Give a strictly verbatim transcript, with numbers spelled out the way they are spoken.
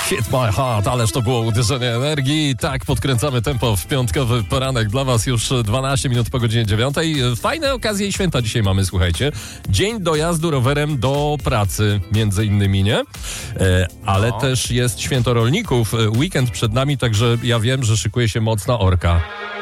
Hit my heart, ależ to było uderzenie energii. Tak, podkręcamy tempo w piątkowy poranek dla was już dwanaście minut po godzinie dziewiątej. Fajne okazje i święta dzisiaj mamy, słuchajcie. Dzień dojazdu rowerem do pracy, między innymi, nie? E, ale No. też jest święto rolników. Weekend przed nami, także ja wiem, że szykuje się mocna orka.